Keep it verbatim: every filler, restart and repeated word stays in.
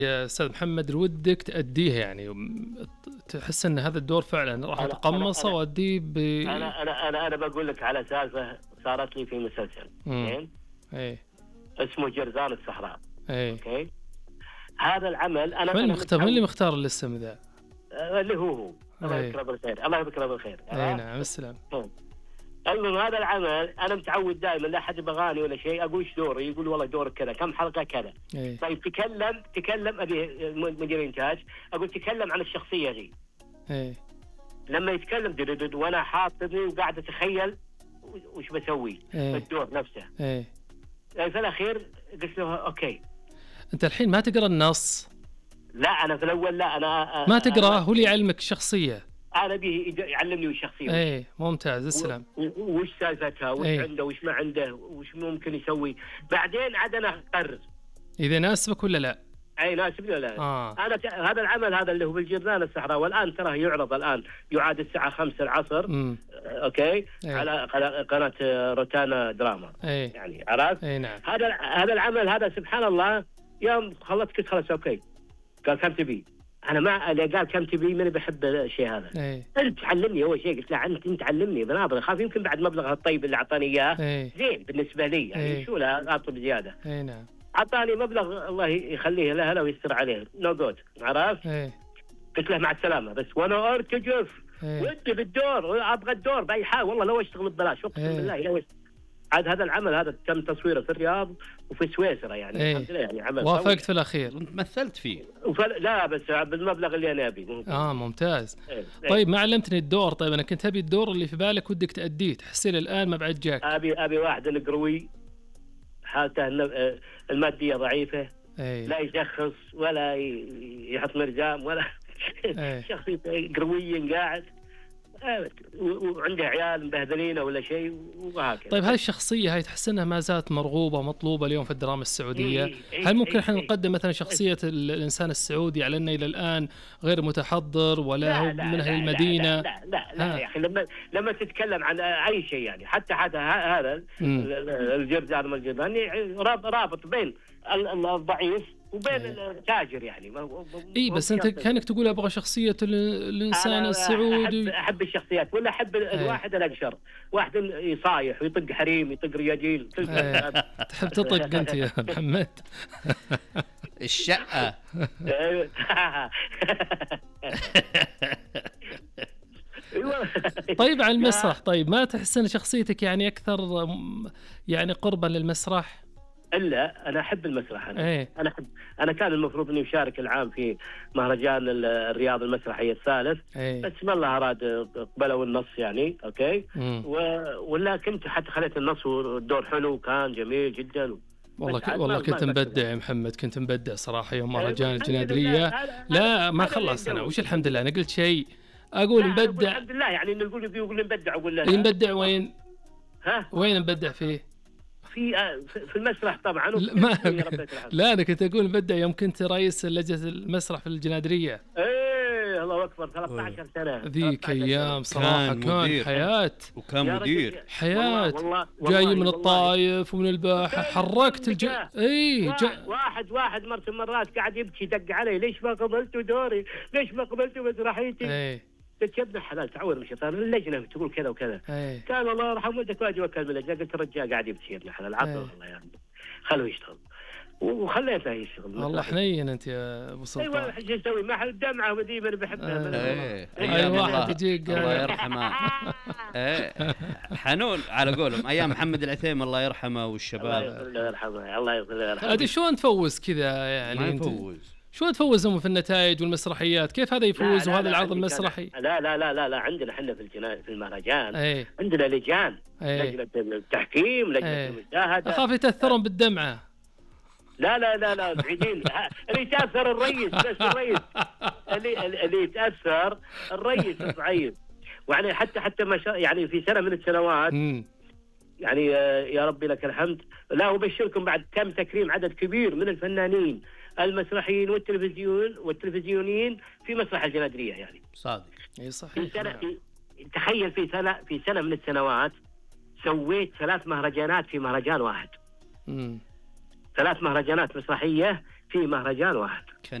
يا أستاذ محمد ودك تأديه يعني م- تحس أن هذا الدور فعلا راح انا انا أتقمصه انا وأديه ب انا انا انا, أنا بقول لك على سالفه صارت لي في مسلسل مم. زين إيه اسمه جرذان الصحراء. إيه اوكي، هذا العمل انا من انا المختار من اللي متعود مختار الاسم ذا؟ آه، اللي هو هو الله إيه يذكره بالخير، الله يذكره بالخير. إيه نعم السلام. المهم هذا العمل انا متعود دائما لا احد يبغاني ولا شيء اقول ايش دوري، يقول والله دورك كذا، كم حلقه كذا. إيه طيب تكلم تكلم ابي مدير انتاج اقول تكلم عن الشخصيه ذي. إيه لما يتكلم دد وانا حاطني وقاعد اتخيل وش بسوي إيه الدور نفسه. إيه. في الاخير قلت له اوكي. أنت الحين ما تقرأ النص؟ لا انا في الاول لا انا ما أنا تقرأه، هو اللي يعلمك الشخصية. انا به يعلمني الشخصيه إيه ممتاز السلام. وش سالفتها وش إيه. عنده وش ما عنده وش ممكن يسوي، بعدين عاد انا اقرر إذا ناسبك ولا لا؟ اي ناسبني ولا لا. آه. انا ت... هذا العمل هذا اللي هو بالجرذان الصحراء، والان تراه يعرض الان يعاد الساعه خمسة العصر. امم اوكي. إيه. على قناه قناة روتانا دراما. إيه يعني عرفت. إيه نعم. هذا هذا العمل هذا سبحان الله يوم خلصت قلت خلاص اوكي، قال كم تبي؟ انا ما اللي قال كم تبي ماني بحب الشيء هذا. إيه انت تعلمني اول شيء، قلت له انت انت تعلمني بنابر اخاف يمكن بعد مبلغ الطيب اللي اعطاني اياه إيه زين بالنسبه لي يعني إيه. شو لا اطلب زياده. إيه نعم. اعطاني مبلغ الله يخليه له له ويستر عليه نو جود عرفت. إيه قلت له مع السلامه بس وانا ارتجف إيه ودي بالدور ابغى الدور باي حال والله لو اشتغل ببلاش اقسم إيه. بالله لو أشتغل. عاد هذا العمل هذا تم تصويره في الرياض وفي سويسرا يعني إيه. الحمد لله يعني عمل وافقت في الأخير. انت مثلت فيه. وفل... لا بس بالمبلغ اللي انا ابي. آه ممتاز. إيه. إيه. طيب ما علمتني الدور. طيب أنا كنت أبي الدور اللي في بالك ودك تأديه، تحسين الآن ما بعد جاك. ابي ابي واحد قروي حالته الن- الماديه ضعيفه، إيه لا يشخص ولا ي- يحط مرجام ولا إيه. شخصيته قروي قاعد آه، و- وعنده عيال مبهذلينه ولا شيء وهكذا. طيب هذه الشخصية هاي تحس انها ما زالت مرغوبة مطلوبة اليوم في الدراما السعودية؟ إيه، إيه، هل ممكن إيه، احنا إيه. نقدم مثلا شخصية ال- الإنسان السعودي على انه إلى الآن غير متحضر ولا هو من أهل المدينة؟ لا لا لا, لا ها. يا اخي لما لما تتكلم عن اي شيء يعني حتى حتى ه- هذا مم. ال- ال- الجرذان ما الجرذان يعني راب- رابط بين ال- ال- الضعيف وبين إيه. التاجر يعني ما- ما- اي ما بس في انت شخص- كانك تقول ابغى شخصية ال- الإنسان أنا السعودي. أحب, احب الشخصيات ولا احب ال- الواحد الاقشر، واحد يصايح ويطق حريم يطق رياجيل. إيه. تحب تطق انت يا محمد. الشقة. طيب على المسرح، طيب ما تحس ان شخصيتك يعني اكثر م- يعني قربا للمسرح؟ الا انا احب المسرح. انا ايه انا احب انا كان المفروض اني اشارك العام في مهرجان ال- الرياض المسرحي الثالث، ايه بس ما الله اراد قبلوا النص يعني اوكي. مم. و... ولا كنت حتى خليت النص والدور حلو وكان جميل جدا. والله بس ك... عاد والله ما- كنت ما مبدع يا محمد، كنت مبدع صراحة يوم أيوة، مهرجان الحمد الجنادرية. لله. هذا- لا هذا- ما هذا اللي خلص أنا، ندور. وش الحمد لله؟ أنا قلت شيء أقول لا، أنا أقول مبدع. الحمد لله يعني انه يقول يقول مبدع اقول له إيه مبدع وين؟ ها وين مبدع فيه؟ في آه، في المسرح طبعا. لا, ما... يا رب العالمين. لا أنا كنت أقول مبدع يوم كنت رئيس لجنة المسرح في الجنادرية. ايه الله اكبر ثلاثة عشر سنه ذيك ثلاثة عشر أيام صراحة كان كان مدير. حياة وكان يا رجل، مدير. حياة. والله والله جاي والله من والله. الطايف ومن الباحة، حركت الج... اي واحد, جا... واحد واحد مرة من مرات قاعد يبكي دق علي ليش ما قبلتوا دوري؟ ليش ما قبلتوا مسرحيتي؟ اي قلت يا ابن الحلال تعود من الشيطان اللجنة تقول كذا وكذا. اي قال الله يرحم والدك واجي وكل من اللجنة. قلت الرجال قاعد يبكي يا ابن الحلال عطله إيه. والله يعني خلوه يشتغل. وخليته يشتغل. والله حنين انت يا ابو ايوه سلطان. ايش اسوي؟ ما حد دمعه وديما بحبها. ايه اي أيام واحد الله. يجيك الله قال- يرحمه. ايه حنون على قولهم ايام محمد العثيم الله يرحمه الله والشباب. يغفر له ويرحمه. الله يغفر له ويرحمه. هذه شلون تفوز كذا يعني ما انت؟ يفوز. شلون تفوزهم في النتائج والمسرحيات؟ كيف هذا يفوز لا، لا، وهذا لا، العرض عندي المسرحي؟ كان- لا لا لا لا لا عندنا احنا في الجنا... في المهرجان اي عندنا لجان، اي لجنة التحكيم، لجنة إيه. المشاهدة. اخاف يتاثرون بالدمعة. لا لا لا لا بعيدين. ها، اللي يتأثر الرئيس بس الرئيس اللي اللي يتأثر الرئيس الضعيف. ويعني حتى حتى ما شاء يعني في سنة من السنوات امم يعني آه، يا ربي لك الحمد. لا وبشركم بعد تم تكريم عدد كبير من الفنانين المسرحيين والتلفزيون والتلفزيونيين في مسرح الجنادرية يعني. صادق. اي في صحيح. سنة نعم. في تخيل في سنة في سنة من السنوات سويت ثلاث مهرجانات في مهرجان واحد. امم ثلاث مهرجانات مسرحية في مهرجان واحد.